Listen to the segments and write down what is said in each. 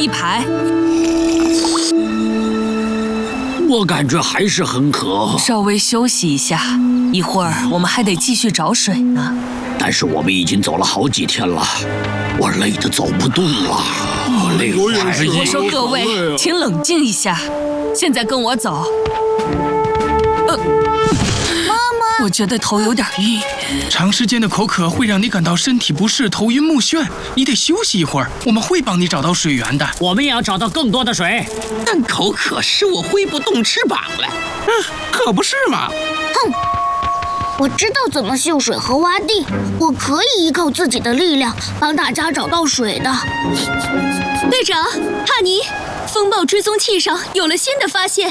排。 我感觉还是很渴， 稍微休息一下，一会儿我们还得继续找水呢。 但是我们已经走了好几天了，我累得走不动了，我累坏了。 我说各位，请冷静一下，现在跟我走。妈妈，我觉得头有点晕。 长时间的口渴会让你感到身体不适、头晕目眩，你得休息一会儿。我们会帮你找到水源的。 我们也要找到更多的水。 但口渴使我挥不动翅膀了。可不是嘛！ 哼，我知道怎么秀水和挖地，我可以依靠自己的力量帮大家找到水的。 队长，帕尼，风暴追踪器上有了新的发现。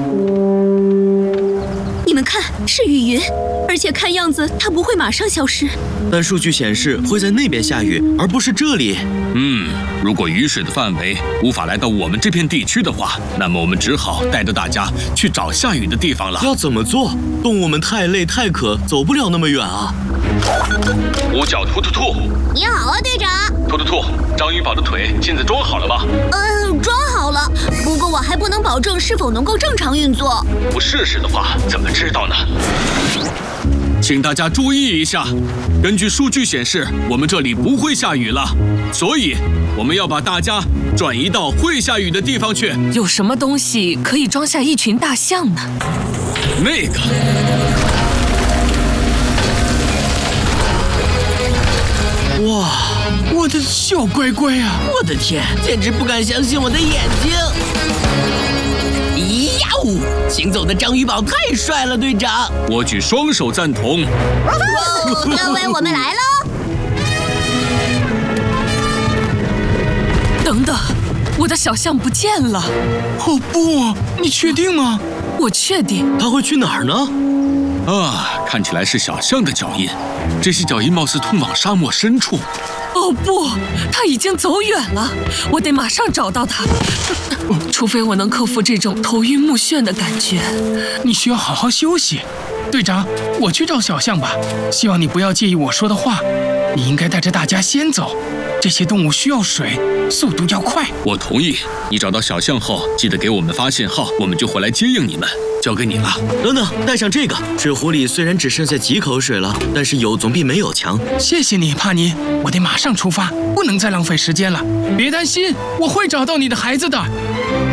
你们看，是雨云，而且看样子它不会马上消失。 但数据显示会在那边下雨，而不是这里。 如果雨水的范围无法来到我们这片地区的话，那么我们只好带着大家去找下雨的地方了。 要怎么做？动物们太累太渴，走不了那么远啊。 五角突突兔， 你好啊，队长。 突突兔，章鱼宝的腿现在装好了吗？ 装好了，不过我还不能保证是否能够正常运作。 不试试的话，怎么知道呢？请大家注意一下，根据数据显示，我们这里不会下雨了，所以我们要把大家转移到会下雨的地方去。 有什么东西可以装下一群大象呢？ 那个。 哇，我的小乖乖啊！ 我的天，简直不敢相信我的眼睛！呀呜！行走的章鱼宝太帅了，队长！ 我举双手赞同。 各位，我们来喽！ 等等，我的小象不见了！ 哦不，你确定吗？ 我确定。 它会去哪儿呢？ 看起来是小象的脚印，这些脚印貌似通往沙漠深处。 哦不，它已经走远了，我得马上找到它。除非我能克服这种头晕目眩的感觉。 你需要好好休息。队长，我去找小象吧。希望你不要介意我说的话。你应该带着大家先走，这些动物需要水，速度要快。 我同意。你找到小象后，记得给我们发信号，我们就回来接应你们。交给你了。 等等，带上这个。纸壶里虽然只剩下几口水了，但是有总比没有强。 谢谢你，帕尼。我得马上出发，不能再浪费时间了。别担心，我会找到你的孩子的。